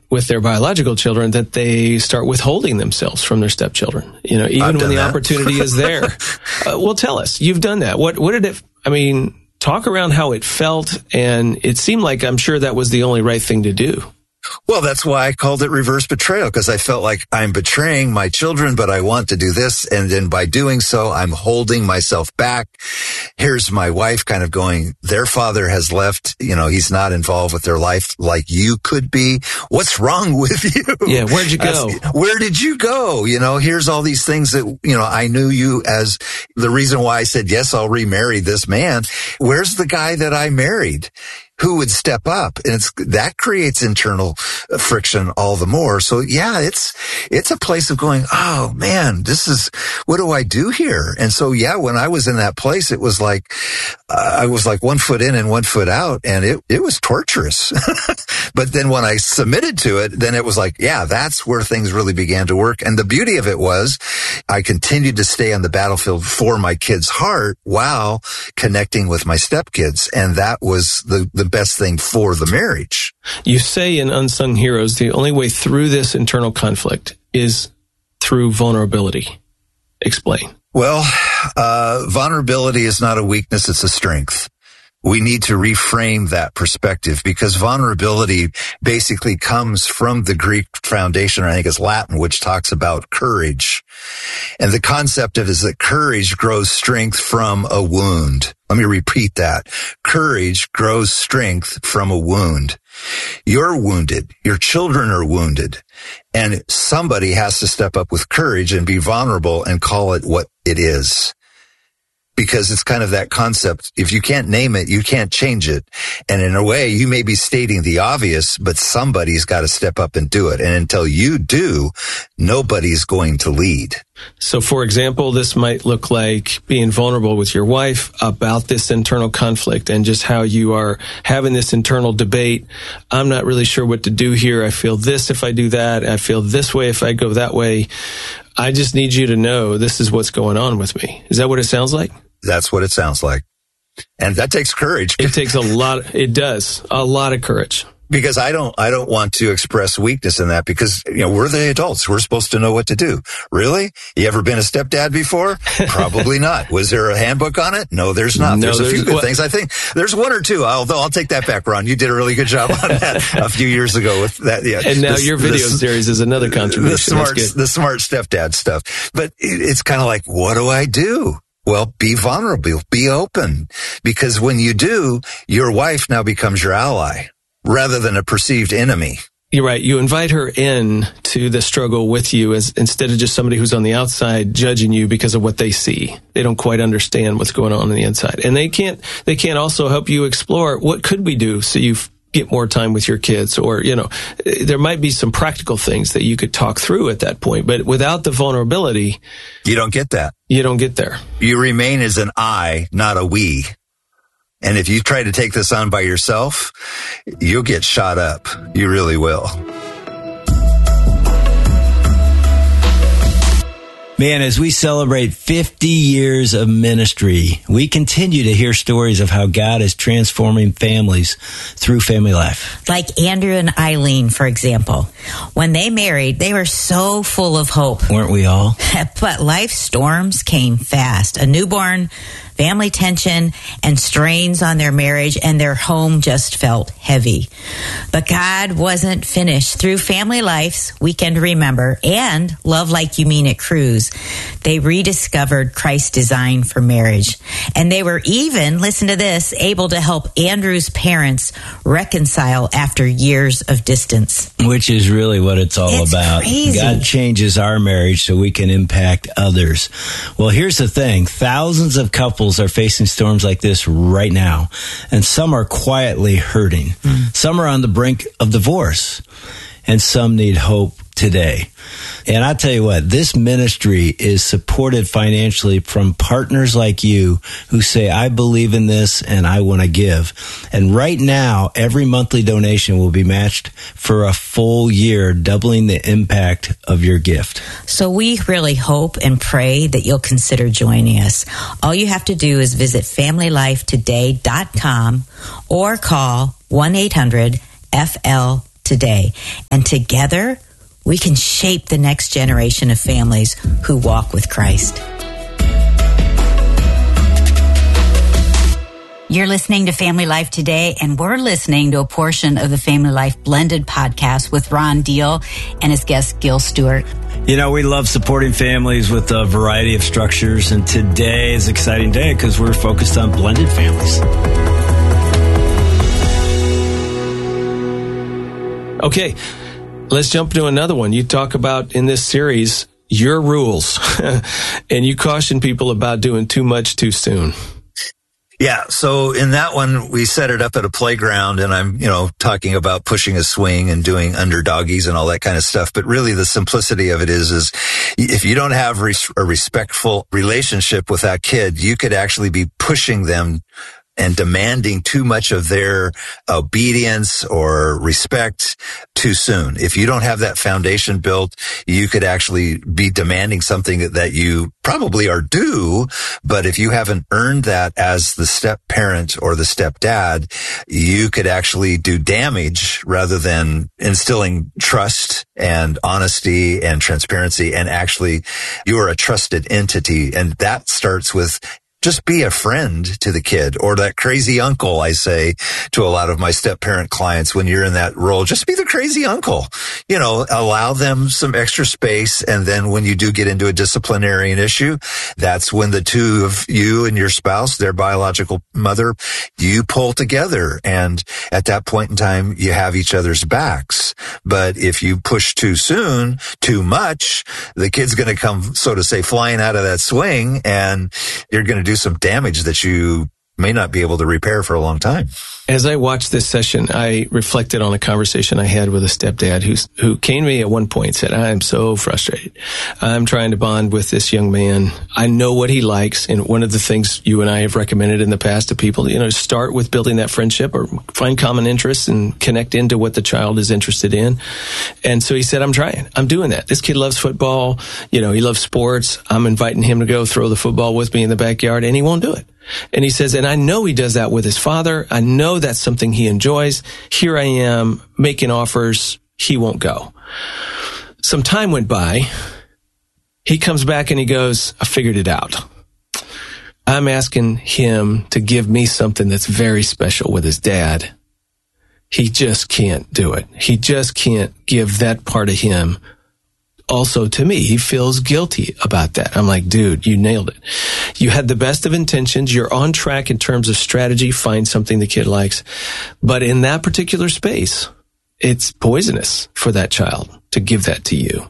with their biological children that they start withholding themselves from their stepchildren, even when the opportunity is there. Well, tell us, you've done that. What did it, talk around how it felt, and it seemed like, I'm sure that was the only right thing to do. Well, that's why I called it reverse betrayal, because I felt like I'm betraying my children, but I want to do this. And then by doing so, I'm holding myself back. Here's my wife kind of going, their father has left, he's not involved with their life like you could be. What's wrong with you? Yeah, where'd you go? Where did you go? Here's all these things that, I knew you as the reason why I said, yes, I'll remarry this man. Where's the guy that I married? Who would step up? And that creates internal friction all the more. So yeah, it's a place of going, oh man, what do I do here? And so yeah, when I was in that place, it was like, I was like 1 foot in and 1 foot out, and it was torturous. But then when I submitted to it, then it was like, yeah, that's where things really began to work. And the beauty of it was I continued to stay on the battlefield for my kid's heart while connecting with my stepkids. And that was the best thing for the marriage. You say in Unsung Heroes, the only way through this internal conflict is through vulnerability. Explain. Well, vulnerability is not a weakness, it's a strength. We need to reframe that perspective, because vulnerability basically comes from the Greek foundation, or I think it's Latin, which talks about courage. And the concept of it is that courage grows strength from a wound. Let me repeat that. Courage grows strength from a wound. You're wounded. Your children are wounded. And somebody has to step up with courage and be vulnerable and call it what it is. Because it's kind of that concept. If you can't name it, you can't change it. And in a way, you may be stating the obvious, but somebody's got to step up and do it. And until you do, nobody's going to lead. So, for example, this might look like being vulnerable with your wife about this internal conflict and just how you are having this internal debate. I'm not really sure what to do here. I feel this if I do that. I feel this way if I go that way. I just need you to know this is what's going on with me. Is that what it sounds like? That's what it sounds like. And that takes courage. It takes it does a lot of courage. Because I don't want to express weakness in that, because, we're the adults. We're supposed to know what to do. Really? You ever been a stepdad before? Probably not. Was there a handbook on it? No, there's not. No, there's a few good things. I think there's one or two, although I'll take that back, Ron. You did a really good job on that a few years ago with that. Yeah. And now your video series is another contribution. The smart stepdad stuff. But it's kind of like, what do I do? Well, be vulnerable, be open, because when you do, your wife now becomes your ally rather than a perceived enemy. You're right. You invite her in to the struggle with you instead of just somebody who's on the outside judging you because of what they see. They don't quite understand what's going on the inside. And they can't also help you explore what could we do so you get more time with your kids, or, there might be some practical things that you could talk through at that point. But without the vulnerability, you don't get that. You don't get there. You remain as an I, not a we. And if you try to take this on by yourself, you'll get shot up. You really will. Man, as we celebrate 50 years of ministry, we continue to hear stories of how God is transforming families through family life. Like Andrew and Eileen, for example. When they married, they were so full of hope. Weren't we all? But life storms came fast. A newborn, family tension, and strains on their marriage, and their home just felt heavy. But God wasn't finished. Through Family Life's Weekend Remember and Love Like You Mean It Cruise, they rediscovered Christ's design for marriage. And they were even, listen to this, able to help Andrew's parents reconcile after years of distance. Which is really what it's all about. Crazy. God changes our marriage so we can impact others. Well, here's the thing. Thousands of couples are facing storms like this right now, and some are quietly hurting. Some are on the brink of divorce, and some need hope today. And I tell you what, this ministry is supported financially from partners like you who say, I believe in this and I want to give. And right now, every monthly donation will be matched for a full year, doubling the impact of your gift. So we really hope and pray that you'll consider joining us. All you have to do is visit FamilyLifeToday.com or call 1-800-FL today. And together, we can shape the next generation of families who walk with Christ. You're listening to Family Life Today, and we're listening to a portion of the Family Life Blended podcast with Ron Deal and his guest, Gil Stewart. You know, we love supporting families with a variety of structures, and today is an exciting day because we're focused on blended families. Okay, let's jump to another one. You talk about in this series your rules, and you caution people about doing too much too soon. Yeah. So in that one, we set it up at a playground, and I'm, talking about pushing a swing and doing underdoggies and all that kind of stuff. But really the simplicity of it is if you don't have a respectful relationship with that kid, you could actually be pushing them and demanding too much of their obedience or respect too soon. If you don't have that foundation built, you could actually be demanding something that you probably are due, but if you haven't earned that as the step parent or the step dad, you could actually do damage rather than instilling trust and honesty and transparency. And actually, you are a trusted entity. And that starts with just be a friend to the kid, or that crazy uncle, I say to a lot of my step-parent clients when you're in that role. Just be the crazy uncle. Allow them some extra space. And then when you do get into a disciplinarian issue, that's when the two of you and your spouse, their biological mother, you pull together. And at that point in time, you have each other's backs. But if you push too soon, too much, the kid's going to come, so to say, flying out of that swing, and you're going to do some damage that you may not be able to repair for a long time. As I watched this session, I reflected on a conversation I had with a stepdad who came to me at one point and said, I'm so frustrated. I'm trying to bond with this young man. I know what he likes. And one of the things you and I have recommended in the past to people, start with building that friendship or find common interests and connect into what the child is interested in. And so he said, I'm trying. I'm doing that. This kid loves football. He loves sports. I'm inviting him to go throw the football with me in the backyard, and he won't do it. And he says, and I know he does that with his father. I know that's something he enjoys. Here I am making offers. He won't go. Some time went by. He comes back and he goes, I figured it out. I'm asking him to give me something that's very special with his dad. He just can't do it. He just can't give that part of him also to me. He feels guilty about that. I'm like, dude, you nailed it. You had the best of intentions. You're on track in terms of strategy. Find something the kid likes. But in that particular space, it's poisonous for that child to give that to you.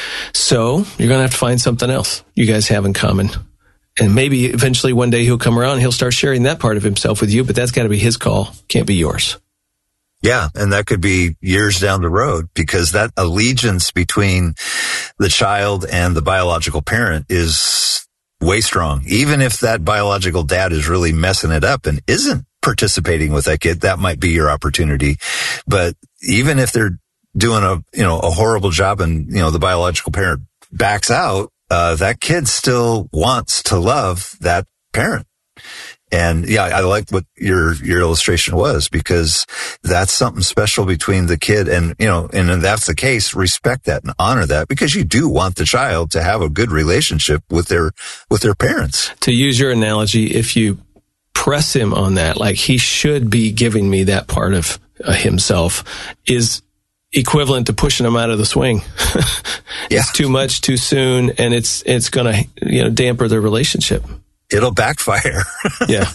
So you're going to have to find something else you guys have in common. And maybe eventually one day he'll come around and he'll start sharing that part of himself with you, but that's got to be his call. Can't be yours. Yeah, and that could be years down the road, because that allegiance between the child and the biological parent is way strong. Even if that biological dad is really messing it up and isn't participating with that kid, that might be your opportunity. But even if they're doing a horrible job and, the biological parent backs out, that kid still wants to love that parent. And yeah, I like what your illustration was, because that's something special between the kid and, and if that's the case, respect that and honor that, because you do want the child to have a good relationship with their parents. To use your analogy, if you press him on that, like he should be giving me that part of himself, is equivalent to pushing him out of the swing. It's too much too soon, and it's going to, damper their relationship. It'll backfire. Yeah.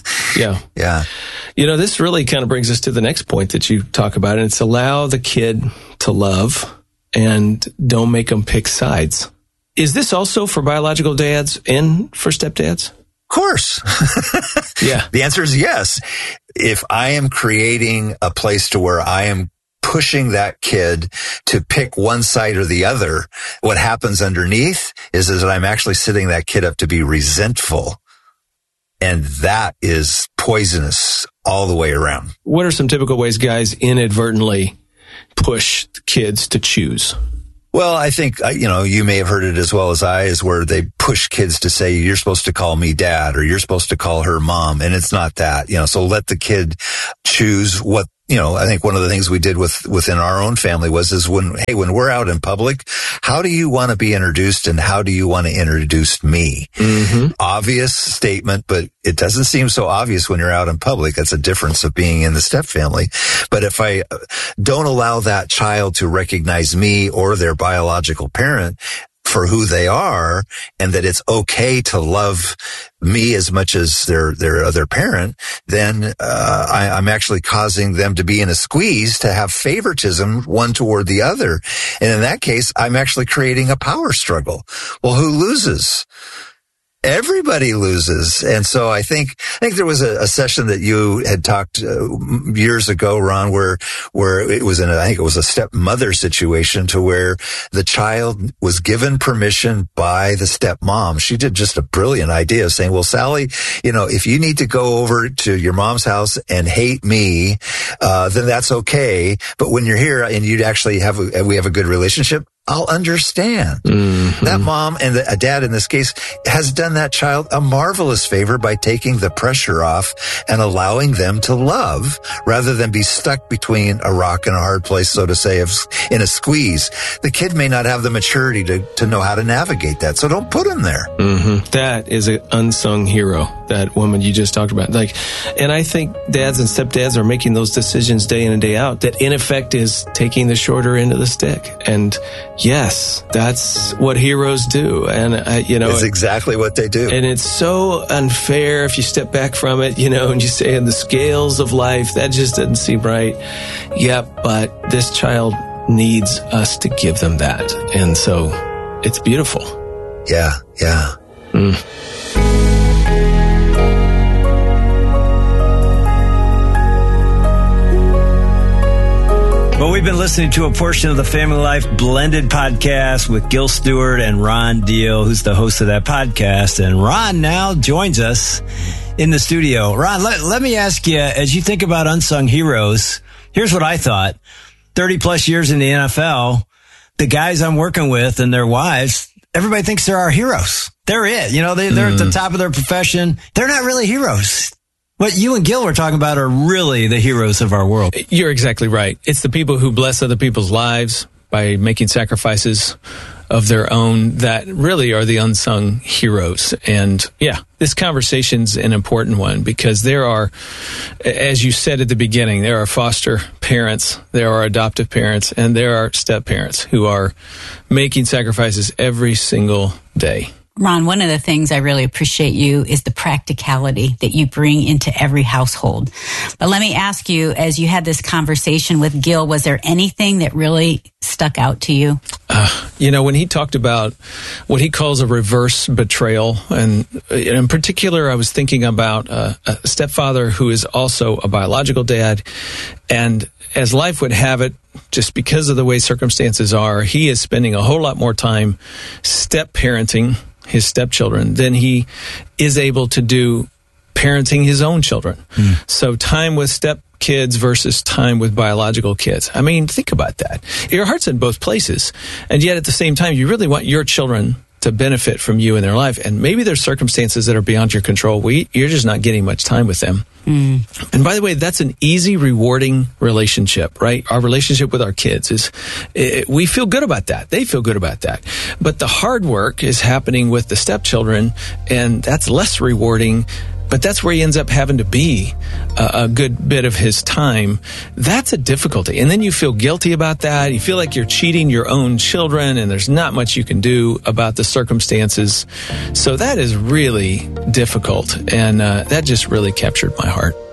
This really kind of brings us to the next point that you talk about, and it's allow the kid to love and don't make them pick sides. Is this also for biological dads and for stepdads? Of course. Yeah. The answer is yes. If I am creating a place to where I am pushing that kid to pick one side or the other, what happens underneath is that I'm actually setting that kid up to be resentful. And that is poisonous all the way around. What are some typical ways guys inadvertently push kids to choose? Well, I think, you may have heard it as well as I, is where they push kids to say, you're supposed to call me dad, or you're supposed to call her mom. And it's not that, so let the kid choose what I think one of the things we did within our own family is when we're out in public, how do you want to be introduced and how do you want to introduce me? Mm-hmm. Obvious statement, but it doesn't seem so obvious when you're out in public. That's a difference of being in the step family. But if I don't allow that child to recognize me or their biological parent for who they are, and that it's okay to love me as much as their other parent, then I'm actually causing them to be in a squeeze, to have favoritism one toward the other. And in that case, I'm actually creating a power struggle. Well, who loses? Everybody loses. And so I think there was a session that you had talked years ago, Ron, where it was a stepmother situation, to where the child was given permission by the stepmom. She did just a brilliant idea of saying, well, Sally, if you need to go over to your mom's house and hate me, then that's okay. But when you're here and we have a good relationship, I'll understand. Mm-hmm. That mom and a dad in this case has done that child a marvelous favor by taking the pressure off and allowing them to love rather than be stuck between a rock and a hard place, so to say, in a squeeze. The kid may not have the maturity to know how to navigate that, so don't put him there. Mm-hmm. That is an unsung hero, that woman you just talked about. And I think dads and stepdads are making those decisions day in and day out that in effect is taking the shorter end of the stick. And yes, that's what heroes do. And, it's exactly what they do. And it's so unfair if you step back from it, and you say in the scales of life, that just doesn't seem right. Yep. But this child needs us to give them that. And so it's beautiful. Yeah. Yeah. Mm. Well, we've been listening to a portion of the Family Life Blended podcast with Gil Stewart and Ron Deal, who's the host of that podcast. And Ron now joins us in the studio. Ron, let me ask you, as you think about unsung heroes, here's what I thought. 30 plus years in the NFL, the guys I'm working with and their wives, everybody thinks they're our heroes. They're it. They're at the top of their profession. They're not really heroes. What you and Gil were talking about are really the heroes of our world. You're exactly right. It's the people who bless other people's lives by making sacrifices of their own that really are the unsung heroes. And yeah, this conversation's an important one because there are, as you said at the beginning, there are foster parents, there are adoptive parents, and there are step parents who are making sacrifices every single day. Ron, one of the things I really appreciate you is the practicality that you bring into every household. But let me ask you, as you had this conversation with Gil, was there anything that really stuck out to you? When he talked about what he calls a reverse betrayal, and in particular, I was thinking about a stepfather who is also a biological dad, and as life would have it, just because of the way circumstances are, he is spending a whole lot more time step-parenting his stepchildren than he is able to do parenting his own children. So time with step kids versus time with biological kids. I mean, think about that. Your heart's in both places. And yet at the same time, you really want your children to benefit from you in their life. And maybe there's circumstances that are beyond your control. You're just not getting much time with them. And by the way, that's an easy, rewarding relationship, right? Our relationship with our kids is, we feel good about that. They feel good about that. But the hard work is happening with the stepchildren, and that's less rewarding. But that's where he ends up having to be a good bit of his time. That's a difficulty. And then you feel guilty about that. You feel like you're cheating your own children, and there's not much you can do about the circumstances. So that is really difficult. And that just really captured my heart.